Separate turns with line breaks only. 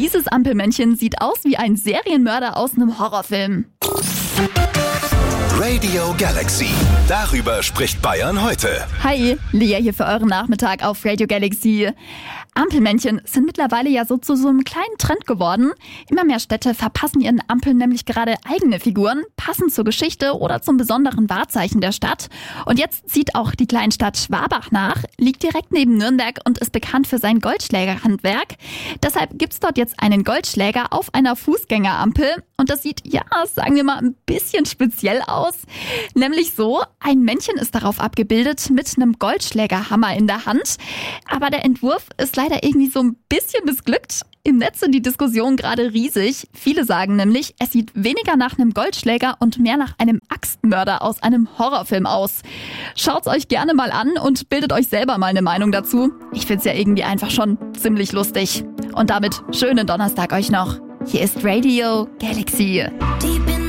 Dieses Ampelmännchen sieht aus wie ein Serienmörder aus einem Horrorfilm.
Radio Galaxy. Darüber spricht Bayern heute.
Hi, Lea hier für euren Nachmittag auf Radio Galaxy. Ampelmännchen sind mittlerweile ja so zu so einem kleinen Trend geworden. Immer mehr Städte verpassen ihren Ampeln nämlich gerade eigene Figuren, passend zur Geschichte oder zum besonderen Wahrzeichen der Stadt. Und jetzt zieht auch die Kleinstadt Schwabach nach, liegt direkt neben Nürnberg und ist bekannt für sein Goldschlägerhandwerk. Deshalb gibt's dort jetzt einen Goldschläger auf einer Fußgängerampel. Und das sieht, ja, sagen wir mal, ein bisschen speziell aus. Nämlich so, ein Männchen ist darauf abgebildet mit einem Goldschlägerhammer in der Hand. Aber der Entwurf ist leider irgendwie so ein bisschen missglückt. Im Netz sind die Diskussionen gerade riesig. Viele sagen nämlich, es sieht weniger nach einem Goldschläger und mehr nach einem Axtmörder aus einem Horrorfilm aus. Schaut's euch gerne mal an und bildet euch selber mal eine Meinung dazu. Ich find's ja irgendwie einfach schon ziemlich lustig. Und damit schönen Donnerstag euch noch. Hier ist Radio Galaxy.